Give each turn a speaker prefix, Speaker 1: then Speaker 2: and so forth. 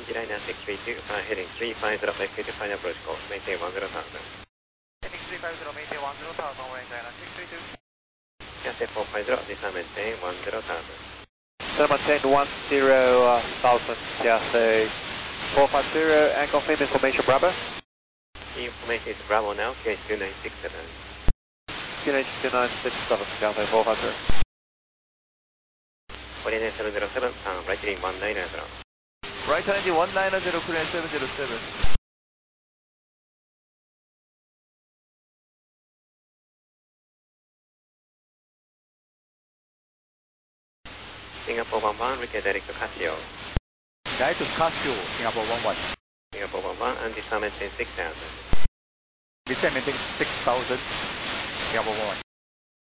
Speaker 1: liner 632, heading 350, make it to final approach call, maintain 10,000.
Speaker 2: Heading 350, maintain 10,000, orange liner 632.
Speaker 1: Cathay 450, this time maintain 10,000.
Speaker 3: So maintain 10,000, Cathay 450, and confirm information Bravo.
Speaker 1: Information is Bravo now, QH2967.
Speaker 3: QH2967, Cathay 450.
Speaker 1: Coordinate 707, right heading 190.
Speaker 2: Right heading 190, clear 707.
Speaker 1: Singapore 11, request direct to Casio.
Speaker 2: Direct to Casio, Singapore 11.
Speaker 1: Singapore 11, and this time maintain 6,000.
Speaker 2: Descend maintain 6,000, Singapore 11.